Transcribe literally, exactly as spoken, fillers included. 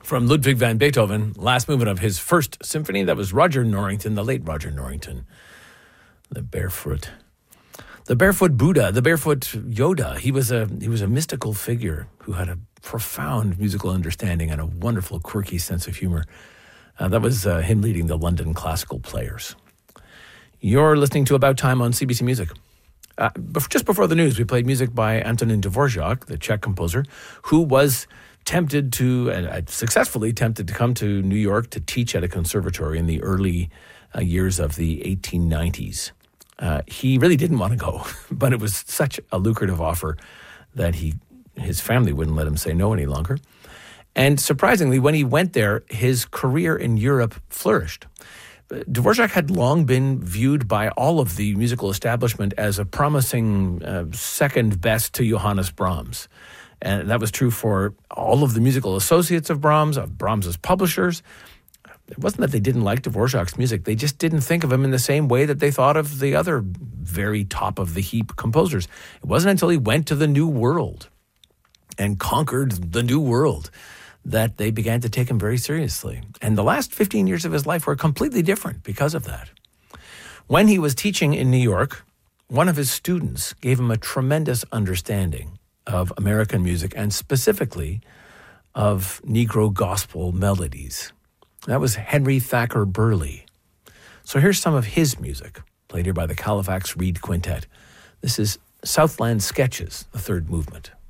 from Ludwig van Beethoven, last movement of his first symphony. That was Roger Norrington, the late Roger Norrington. The barefoot, the barefoot Buddha, the barefoot Yoda. He was a he was a mystical figure who had a profound musical understanding and a wonderful, quirky sense of humor. Uh, that was uh, him leading the London Classical Players. You're listening to About Time on C B C Music. Uh, just before the news, we played music by Antonin Dvorak, the Czech composer, who was tempted to, and uh, successfully tempted to come to New York to teach at a conservatory in the early uh, years of the eighteen nineties. Uh, he really didn't want to go, but it was such a lucrative offer that he his family wouldn't let him say no any longer. And surprisingly, when he went there, his career in Europe flourished. Dvorak had long been viewed by all of the musical establishment as a promising uh, second best to Johannes Brahms. And that was true for all of the musical associates of Brahms, of Brahms's publishers. It wasn't that they didn't like Dvorak's music. They just didn't think of him in the same way that they thought of the other very top-of-the-heap composers. It wasn't until he went to the New World and conquered the New World that they began to take him very seriously. And the last fifteen years of his life were completely different because of that. When he was teaching in New York, one of his students gave him a tremendous understanding of American music and specifically of Negro gospel melodies. That was Henry Thacker Burley. So here's some of his music, played here by the Halifax Reed Quintet. This is Southland Sketches, the third movement.